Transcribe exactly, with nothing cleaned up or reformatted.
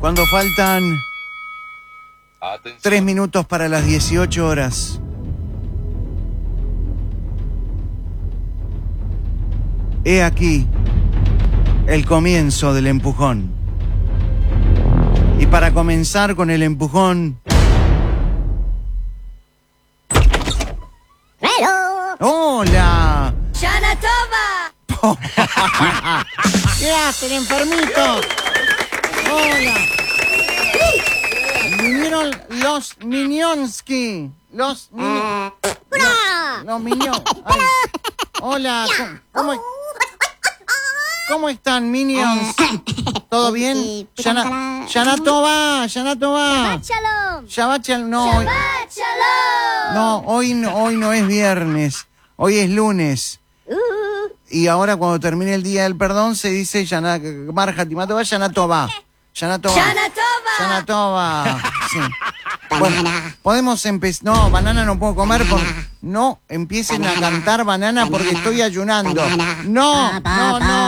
Cuando faltan Atención. tres minutos para las dieciocho horas. He aquí el comienzo del empujón. Y para comenzar con el empujón... ¡Hello! ¡Hola! ¡Yana Tova! ¿Qué hace el enfermito? ¡Hola! Vinieron los Minionski. Los Minions. Los, los Minions. Ay. Hola. ¿Cómo, cómo, cómo están, Minions? ¿Todo bien? Yana, Yana Tova, Yana Tova. ¡Shalom! Shabbat Shalom. No, hoy- ¡Shabbat Shalom! no, hoy no, hoy no es viernes. Hoy es lunes. Uh, Y ahora cuando termine el día del perdón se dice Yana, Marja Timatova, Yana Tova. Yana Tova. ¡Yana Tova! Yana Tova. Sí. Bueno, podemos empezar. No, banana no puedo comer. Por... No empiecen a cantar banana porque estoy ayunando. No, no, no.